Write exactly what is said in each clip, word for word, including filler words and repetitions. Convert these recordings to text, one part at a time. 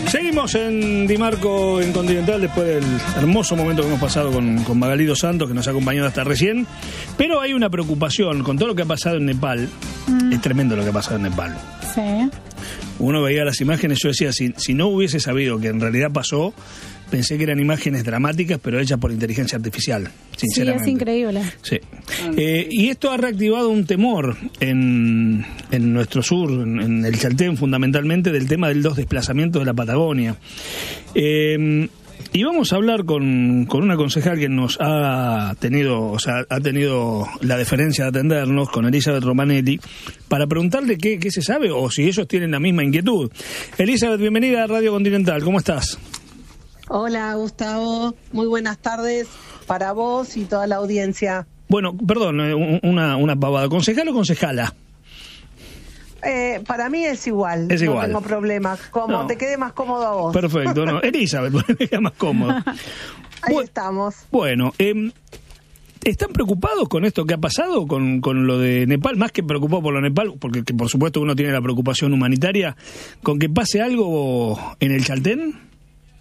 Seguimos en Dimarco en Continental después del hermoso momento que hemos pasado con, con Magalí dos Santos, que nos ha acompañado hasta recién. Pero hay una preocupación con todo lo que ha pasado en Nepal. Mm. Es tremendo lo que ha pasado en Nepal. Sí. Uno veía las imágenes, yo decía, si, si no hubiese sabido que en realidad pasó, pensé que eran imágenes dramáticas, pero hechas por inteligencia artificial, sinceramente. Sí, es increíble. Sí. Eh, y esto ha reactivado un temor en, en nuestro sur, en, en el Chaltén fundamentalmente, del tema de los desplazamientos de la Patagonia. Eh, y vamos a hablar con, con una concejal que nos ha tenido, o sea, ha tenido la deferencia de atendernos, con Elizabeth Romanelli, para preguntarle qué, qué se sabe o si ellos tienen la misma inquietud. Elizabeth, bienvenida a Radio Continental, ¿cómo estás? Hola, Gustavo, muy buenas tardes para vos y toda la audiencia. Bueno, perdón, una, una pavada, ¿concejal o concejala? Eh, para mí es igual, es igual. No tengo problema, como no. Te quede más cómodo a vos. Perfecto, no, Elizabeth, me queda más cómodo. Ahí Bu- estamos. Bueno, eh, ¿están preocupados con esto que ha pasado, con, con lo de Nepal? Más que preocupados por lo de Nepal, porque que por supuesto uno tiene la preocupación humanitaria, con que pase algo en el Chaltén.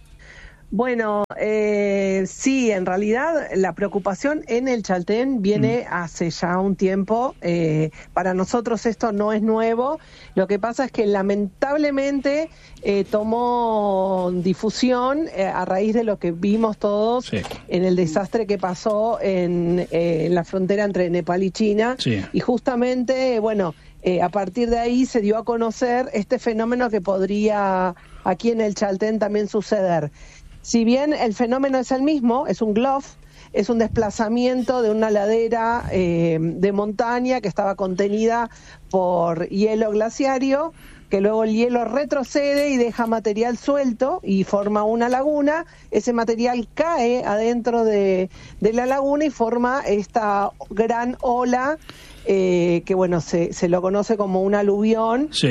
Bueno, eh, sí, en realidad la preocupación en el Chaltén viene mm. hace ya un tiempo. Eh, para nosotros esto no es nuevo. Lo que pasa es que lamentablemente eh, tomó difusión eh, a raíz de lo que vimos todos sí. en el desastre que pasó en, eh, en la frontera entre Nepal y China. Sí. Y justamente, bueno, eh, a partir de ahí se dio a conocer este fenómeno que podría aquí en el Chaltén también suceder. Si bien el fenómeno es el mismo, es un glof, es un desplazamiento de una ladera eh, de montaña que estaba contenida por hielo glaciario, que luego el hielo retrocede y deja material suelto y forma una laguna. Ese material cae adentro de, de la laguna y forma esta gran ola eh, que bueno, se, se lo conoce como un aluvión sí.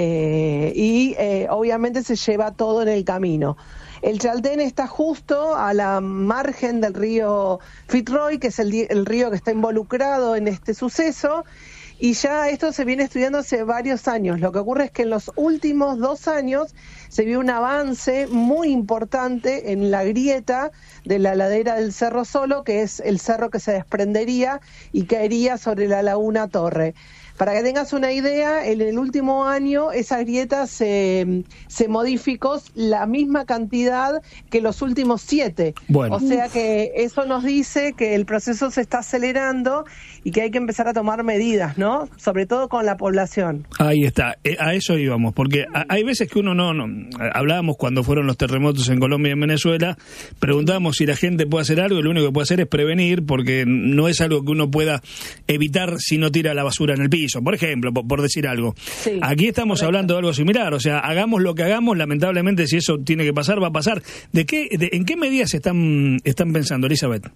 eh, y eh, obviamente se lleva todo en el camino. El Chaltén está justo a la margen del río Fitzroy, que es el, el río que está involucrado en este suceso, y ya esto se viene estudiando hace varios años. Lo que ocurre es que en los últimos dos años se vio un avance muy importante en la grieta de la ladera del Cerro Solo, que es el cerro que se desprendería y caería sobre la laguna Torre. Para que tengas una idea, en el último año esa grieta se, se modificó la misma cantidad que los últimos siete. Bueno. O sea que eso nos dice que el proceso se está acelerando y que hay que empezar a tomar medidas, ¿no? Sobre todo con la población. Ahí está, a eso íbamos, porque hay veces que uno no, no... Hablábamos cuando fueron los terremotos en Colombia y en Venezuela, preguntábamos si la gente puede hacer algo, y lo único que puede hacer es prevenir, porque no es algo que uno pueda evitar si no tira la basura en el piso. Por ejemplo, por, por decir algo. Sí, aquí estamos correcto. Hablando de algo similar, o sea, hagamos lo que hagamos, lamentablemente si eso tiene que pasar, va a pasar. ¿De qué, de, ¿En qué medidas están, están pensando, Elizabeth?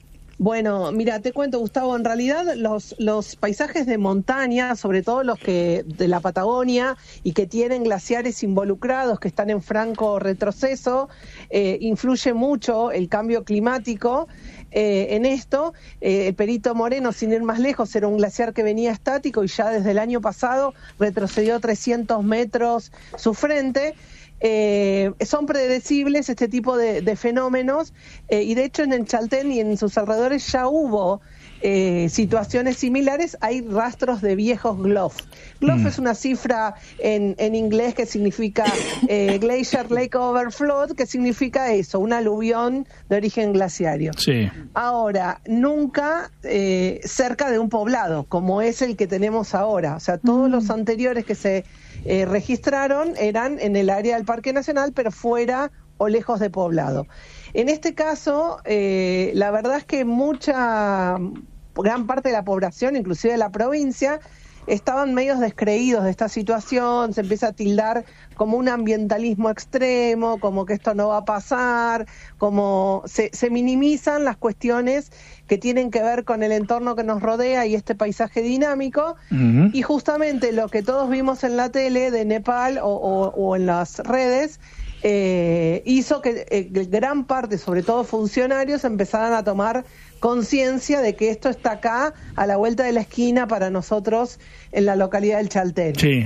Bueno, mira, te cuento, Gustavo, en realidad los, los paisajes de montaña, sobre todo los que de la Patagonia y que tienen glaciares involucrados, que están en franco retroceso, eh, influye mucho el cambio climático. Eh, en esto, eh, el Perito Moreno, sin ir más lejos, era un glaciar que venía estático y ya desde el año pasado retrocedió trescientos metros su frente. Eh, son predecibles este tipo de, de fenómenos eh, y de hecho en el Chaltén y en sus alrededores ya hubo eh, situaciones similares. Hay rastros de viejos glof. Glof mm. es una cifra en, en inglés que significa eh, Glacier Lake Overflow, que significa eso, un aluvión de origen glaciario. Sí. Ahora, nunca eh, cerca de un poblado, como es el que tenemos ahora. O sea, todos mm. los anteriores que se eh, registraron eran en el área del Parque Nacional, pero fuera o lejos de poblado. En este caso, eh, la verdad es que mucha, gran parte de la población, inclusive de la provincia, estaban medios descreídos de esta situación. Se empieza a tildar como un ambientalismo extremo, como que esto no va a pasar, como se, se minimizan las cuestiones que tienen que ver con el entorno que nos rodea y este paisaje dinámico. Uh-huh. Y justamente lo que todos vimos en la tele de Nepal o, o, o en las redes eh, hizo que eh, gran parte, sobre todo funcionarios, empezaran a tomar conciencia de que esto está acá, a la vuelta de la esquina para nosotros en la localidad del Chaltén. Sí.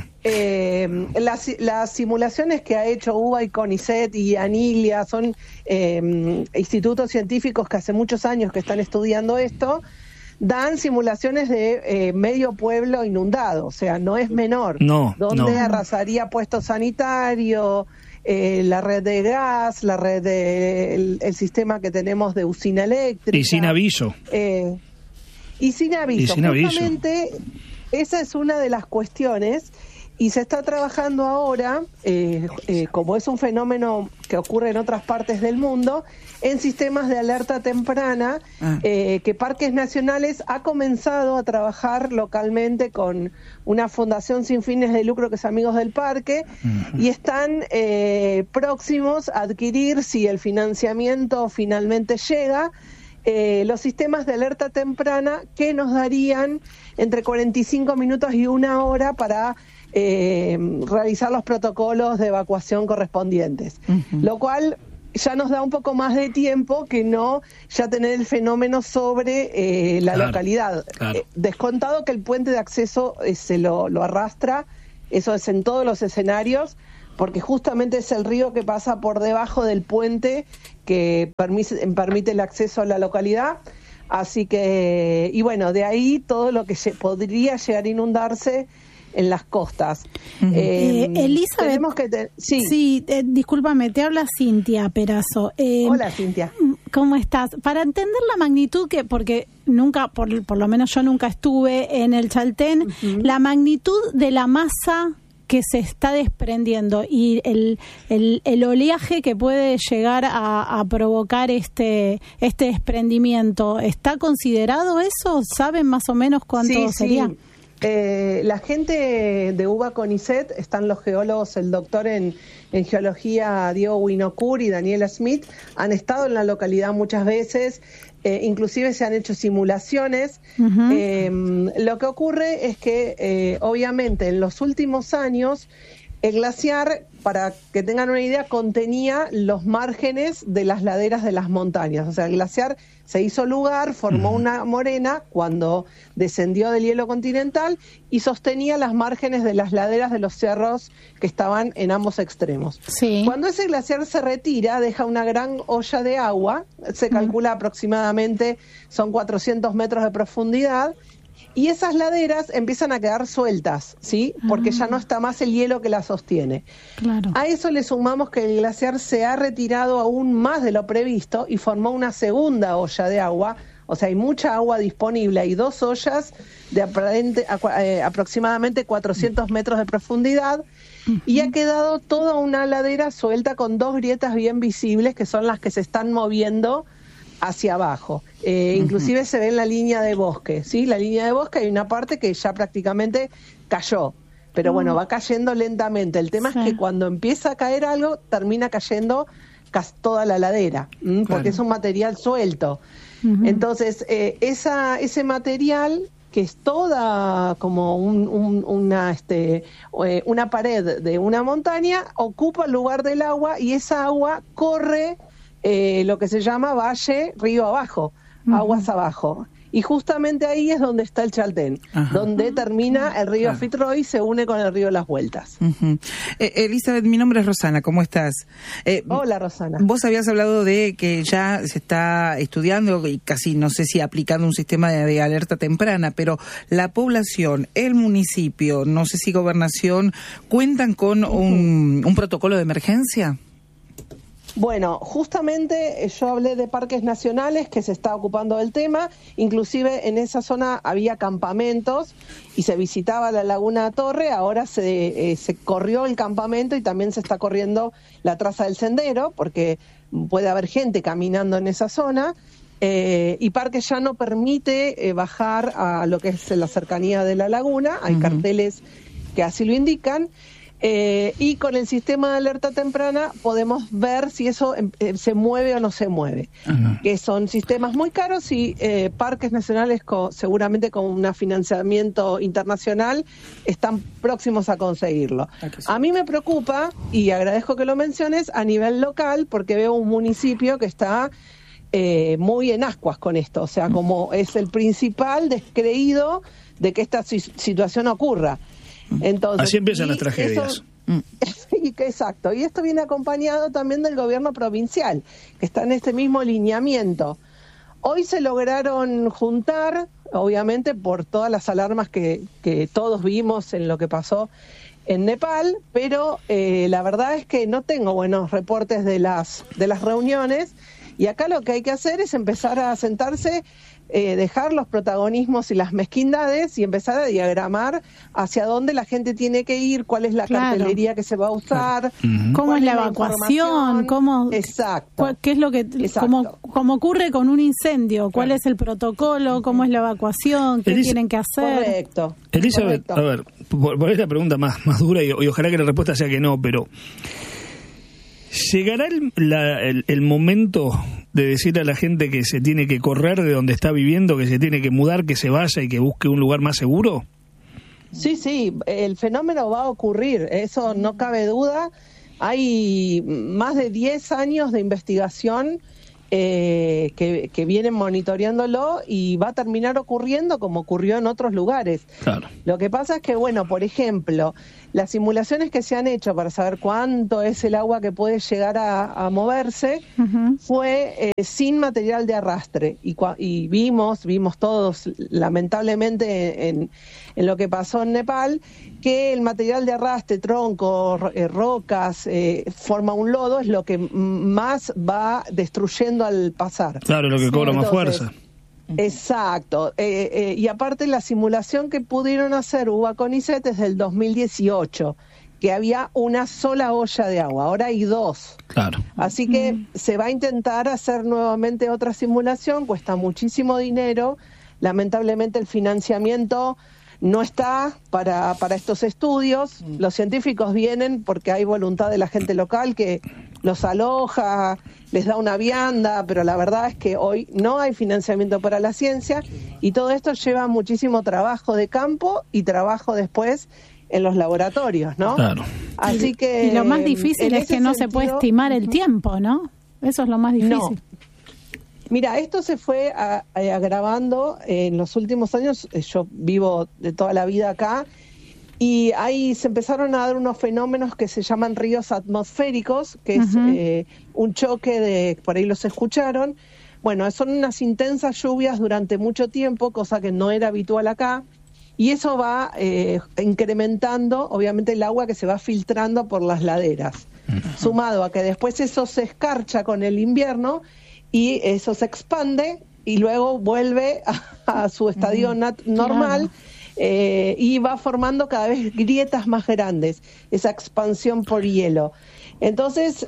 Eh, las, las simulaciones que ha hecho U B A y CONICET y ANILIA son eh, institutos científicos que hace muchos años que están estudiando esto, dan simulaciones de eh, medio pueblo inundado, o sea, no es menor. No, donde no. arrasaría puesto sanitario, eh, la red de gas, la red de el, el sistema que tenemos de usina eléctrica. Y sin aviso. Eh, y sin aviso. Y sin aviso. Justamente esa es una de las cuestiones. Y se está trabajando ahora, eh, eh, como es un fenómeno que ocurre en otras partes del mundo, en sistemas de alerta temprana, ah. eh, que Parques Nacionales ha comenzado a trabajar localmente con una fundación sin fines de lucro que es Amigos del Parque, uh-huh. y están eh, próximos a adquirir, si el financiamiento finalmente llega, Eh, los sistemas de alerta temprana que nos darían entre cuarenta y cinco minutos y una hora para eh, realizar los protocolos de evacuación correspondientes, uh-huh. lo cual ya nos da un poco más de tiempo que no ya tener el fenómeno sobre eh, la claro, localidad. Claro. Eh, descontado que el puente de acceso eh, se lo, lo arrastra, eso es en todos los escenarios, porque justamente es el río que pasa por debajo del puente que permite, permite el acceso a la localidad. Así que, y bueno, de ahí todo lo que se, podría llegar a inundarse en las costas. Uh-huh. eh, eh, Elizabeth, que te, sí, sí eh, discúlpame, te habla Cintia Perazo. Eh, Hola, Cintia. ¿Cómo estás? Para entender la magnitud, que porque nunca, por, por lo menos yo nunca estuve en el Chaltén, uh-huh. la magnitud de la masa que se está desprendiendo y el, el, el oleaje que puede llegar a, a provocar este este desprendimiento, ¿está considerado eso? ¿Saben más o menos cuánto sí, sería? Sí. Eh, la gente de U B A CONICET, están los geólogos, el doctor en, en geología Diego Winocur y Daniela Smith, han estado en la localidad muchas veces, eh, inclusive se han hecho simulaciones. Uh-huh. Eh, lo que ocurre es que, eh, obviamente, en los últimos años, el glaciar, para que tengan una idea, contenía los márgenes de las laderas de las montañas. O sea, el glaciar se hizo lugar, formó uh-huh. una morena cuando descendió del hielo continental y sostenía las márgenes de las laderas de los cerros que estaban en ambos extremos. Sí. Cuando ese glaciar se retira, deja una gran olla de agua, se calcula uh-huh. aproximadamente, son cuatrocientos metros de profundidad, y esas laderas empiezan a quedar sueltas, ¿sí? Porque ah. ya no está más el hielo que las sostiene. Claro. A eso le sumamos que el glaciar se ha retirado aún más de lo previsto y formó una segunda olla de agua, o sea, hay mucha agua disponible, hay dos ollas de aparente, eh, aproximadamente cuatrocientos metros de profundidad, uh-huh. y ha quedado toda una ladera suelta con dos grietas bien visibles, que son las que se están moviendo hacia abajo. Eh, uh-huh. Inclusive se ve en la línea de bosque, ¿sí? La línea de bosque hay una parte que ya prácticamente cayó, pero uh-huh. bueno, va cayendo lentamente. El tema sí. es que cuando empieza a caer algo, termina cayendo casi toda la ladera, ¿m? Porque claro. es un material suelto. Uh-huh. Entonces, eh, esa, ese material, que es toda como un, un, una, este, eh, una pared de una montaña, ocupa el lugar del agua y esa agua corre Eh, lo que se llama valle río abajo, uh-huh. aguas abajo. Y justamente ahí es donde está el Chaltén, uh-huh. donde termina el río claro. Fitzroy y se une con el río Las Vueltas. Uh-huh. Eh, Elizabeth, mi nombre es Rosana, ¿cómo estás? Eh, Hola, Rosana. Vos habías hablado de que ya se está estudiando y casi no sé si aplicando un sistema de, de alerta temprana, pero la población, el municipio, no sé si gobernación, ¿cuentan con uh-huh. un, un protocolo de emergencia? Bueno, justamente yo hablé de parques nacionales que se está ocupando del tema, inclusive en esa zona había campamentos y se visitaba la Laguna Torre, ahora se, eh, se corrió el campamento y también se está corriendo la traza del sendero, porque puede haber gente caminando en esa zona, eh, y Parques ya no permite eh, bajar a lo que es la cercanía de la laguna, hay uh-huh. carteles que así lo indican. Eh, y con el sistema de alerta temprana podemos ver si eso eh, se mueve o no se mueve, uh-huh. que son sistemas muy caros y eh, parques nacionales co- seguramente con un financiamiento internacional están próximos a conseguirlo. Sí. A mí me preocupa, y agradezco que lo menciones, a nivel local, porque veo un municipio que está eh, muy en ascuas con esto, o sea, como es el principal descreído de que esta si- situación ocurra. Entonces, así empiezan las tragedias. Eso, y que, exacto, y esto viene acompañado también del gobierno provincial, que está en este mismo lineamiento. Hoy se lograron juntar, obviamente por todas las alarmas que, que todos vimos en lo que pasó en Nepal, pero eh, la verdad es que no tengo buenos reportes de las, de las reuniones, y acá lo que hay que hacer es empezar a sentarse, Eh, dejar los protagonismos y las mezquindades y empezar a diagramar hacia dónde la gente tiene que ir, cuál es la claro. cartelería que se va a usar, claro. cómo es la evacuación, cómo, exacto, qué es lo que cómo, cómo ocurre con un incendio, cuál claro. es el protocolo, cómo es la evacuación, qué Elis- tienen que hacer. Correcto. Elizabeth, correcto. a ver, por, por ahí la pregunta más, más dura y, y ojalá que la respuesta sea que no, pero ¿llegará el, la, el, el momento de decir a la gente que se tiene que correr de donde está viviendo, que se tiene que mudar, que se vaya y que busque un lugar más seguro? Sí, sí, el fenómeno va a ocurrir, eso no cabe duda. Hay más de diez años de investigación eh, que, que vienen monitoreándolo y va a terminar ocurriendo como ocurrió en otros lugares. Claro. Lo que pasa es que, bueno, por ejemplo, las simulaciones que se han hecho para saber cuánto es el agua que puede llegar a, a moverse uh-huh. fue eh, sin material de arrastre. Y, y vimos, vimos todos, lamentablemente, en, en lo que pasó en Nepal, que el material de arrastre, troncos, eh, rocas, eh, forma un lodo, es lo que más va destruyendo al pasar. Claro, lo que cobra Entonces, más fuerza. Exacto, eh, eh, y aparte la simulación que pudieron hacer U B A CONICET es del dos mil dieciocho, que había una sola olla de agua, ahora hay dos. Claro. Así que mm. se va a intentar hacer nuevamente otra simulación, cuesta muchísimo dinero, lamentablemente el financiamiento no está para, para estos estudios, mm. los científicos vienen porque hay voluntad de la gente local que los aloja, les da una vianda, pero la verdad es que hoy no hay financiamiento para la ciencia y todo esto lleva muchísimo trabajo de campo y trabajo después en los laboratorios, ¿no? Claro. Así que y lo más difícil es que no sentido, se puede estimar el tiempo, ¿no? Eso es lo más difícil. No. Mira, esto se fue a, a, agravando en los últimos años. Yo vivo de toda la vida acá. Y ahí se empezaron a dar unos fenómenos que se llaman ríos atmosféricos, que es uh-huh. eh, un choque de, por ahí los escucharon, bueno, son unas intensas lluvias durante mucho tiempo, cosa que no era habitual acá, y eso va eh, incrementando, obviamente, el agua que se va filtrando por las laderas, uh-huh. sumado a que después eso se escarcha con el invierno y eso se expande y luego vuelve a, a su estadio uh-huh. nat- normal. Claro. Eh, y va formando cada vez grietas más grandes, esa expansión por hielo. Entonces,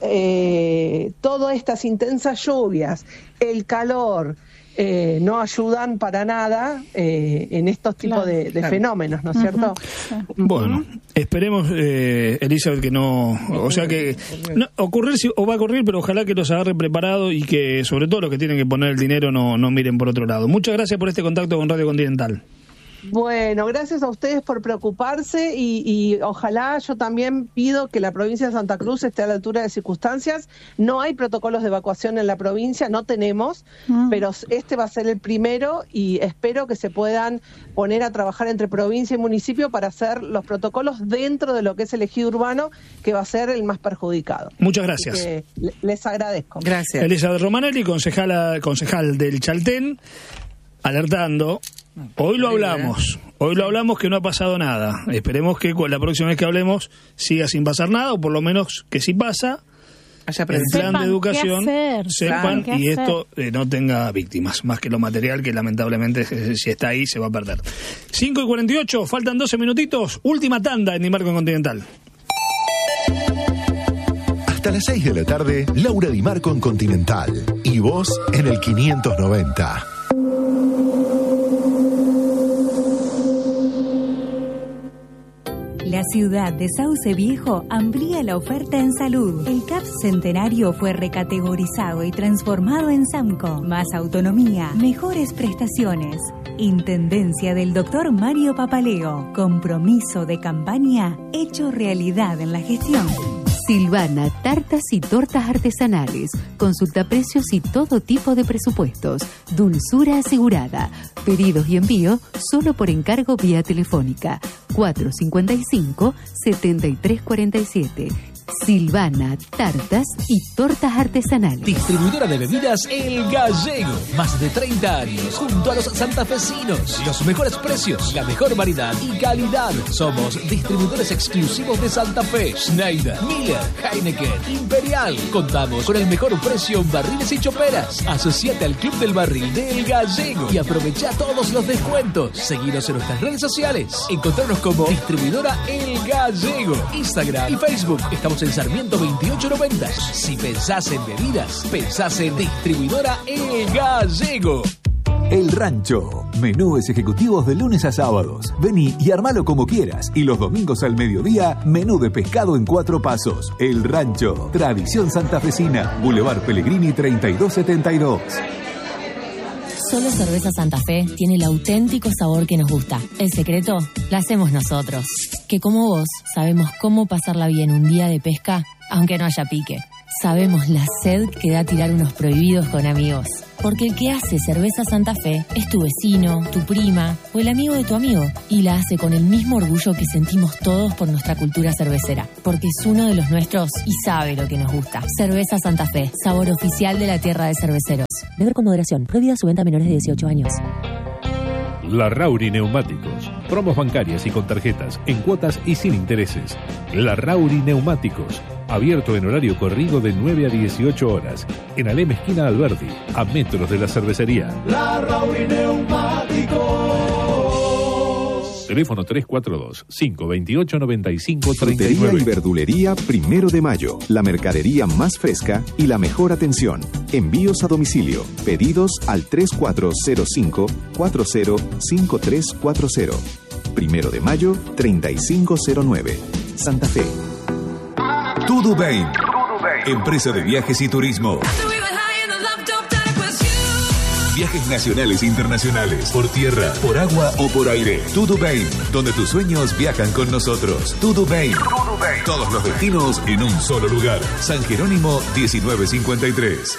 eh, todas estas intensas lluvias, el calor, eh, no ayudan para nada eh, en estos tipos claro, de, de claro. fenómenos, ¿no es cierto? Uh-huh. Bueno, esperemos, eh, Elizabeth, que no, o sea que no, ocurrir o va a ocurrir, pero ojalá que los agarre preparados y que sobre todo los que tienen que poner el dinero no, no miren por otro lado. Muchas gracias por este contacto con Radio Continental. Bueno, gracias a ustedes por preocuparse y, y ojalá yo también pido que la provincia de Santa Cruz esté a la altura de circunstancias. No hay protocolos de evacuación en la provincia, no tenemos, mm. pero este va a ser el primero y espero que se puedan poner a trabajar entre provincia y municipio para hacer los protocolos dentro de lo que es el ejido urbano, que va a ser el más perjudicado. Muchas gracias. Les agradezco. Gracias. Elizabeth Romanelli, concejala, concejal del Chaltén, alertando. Hoy lo hablamos, hoy lo hablamos que no ha pasado nada. Esperemos que la próxima vez que hablemos siga sin pasar nada, o por lo menos que si pasa, haya el plan de educación sepan claro, y esto eh, no tenga víctimas, más que lo material que lamentablemente eh, si está ahí se va a perder. cinco y cuarenta y ocho, faltan doce minutitos, última tanda en Dimarco Continental. Hasta las seis de la tarde, Laura Dimarco en Continental y vos en el quinientos noventa. La ciudad de Sauce Viejo amplía la oferta en salud. El C A P Centenario fue recategorizado y transformado en SAMCO. Más autonomía, mejores prestaciones. Intendencia del doctor Mario Papaleo. Compromiso de campaña hecho realidad en la gestión. Silvana, tartas y tortas artesanales. Consulta precios y todo tipo de presupuestos. Dulzura asegurada. Pedidos y envío solo por encargo vía telefónica. cuatro cinco cinco, siete tres cuatro siete. Silvana, tartas y tortas artesanales. Distribuidora de bebidas El Gallego. Más de treinta años junto a los santafesinos. Los mejores precios, la mejor variedad y calidad. Somos distribuidores exclusivos de Santa Fe. Schneider, Miller, Heineken, Imperial. Contamos con el mejor precio en barriles y choperas. Asociate al Club del Barril de El Gallego y aprovecha todos los descuentos. Seguinos en nuestras redes sociales. Encontrarnos como Distribuidora El Gallego. Instagram y Facebook. Estamos en Sarmiento veintiocho noventa. Si pensás en bebidas, pensás en Distribuidora El Gallego. El Rancho. Menúes ejecutivos de lunes a sábados. Vení y armalo como quieras. Y los domingos al mediodía, menú de pescado en cuatro pasos. El Rancho. Tradición santafesina. Boulevard Pellegrini treinta y dos setenta y dos. Solo Cerveza Santa Fe tiene el auténtico sabor que nos gusta. El secreto lo hacemos nosotros, que como vos sabemos cómo pasarla bien un día de pesca, aunque no haya pique. Sabemos la sed que da tirar unos prohibidos con amigos. Porque el que hace Cerveza Santa Fe es tu vecino, tu prima o el amigo de tu amigo. Y la hace con el mismo orgullo que sentimos todos por nuestra cultura cervecera. Porque es uno de los nuestros y sabe lo que nos gusta. Cerveza Santa Fe, sabor oficial de la tierra de cerveceros. Beber con moderación. Prohibida su venta a menores de dieciocho años. Larrauri Neumáticos. Promos bancarias y con tarjetas, en cuotas y sin intereses. Larrauri Neumáticos. Abierto en horario corrido de nueve a dieciocho horas. En Alem esquina Alberdi, a metros de la cervecería. Larrauri Neumáticos. Teléfono tres cuatro dos, cinco dos ocho, nueve cinco tres nueve. Frutería y verdulería Primero de Mayo. La mercadería más fresca y la mejor atención. Envíos a domicilio. Pedidos al tres cuatro cero cinco, cuatro cero cinco tres cuatro cero. Primero de Mayo, treinta y cinco cero nueve. Santa Fe. Tudo Bem. Empresa de viajes y turismo. Viajes nacionales e internacionales, por tierra, por agua o por aire. Tudo Bem, donde tus sueños viajan con nosotros. Tudo Bem. Todos los destinos en un solo lugar. San Jerónimo diecinueve cincuenta y tres.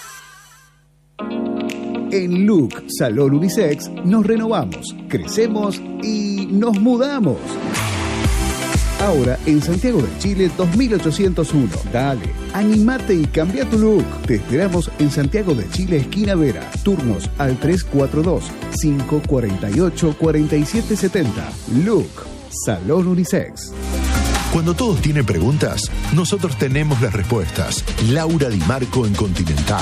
En Look Salón Unisex nos renovamos, crecemos y nos mudamos. Ahora en Santiago de Chile dos mil ochocientos uno. Dale, animate y cambia tu look. Te esperamos en Santiago de Chile, esquina Vera. Turnos al tres cuatro dos, cinco cuatro ocho, cuatro siete siete cero. Look Salón Unisex. Cuando todos tienen preguntas, nosotros tenemos las respuestas. Laura Di Marco en Continental.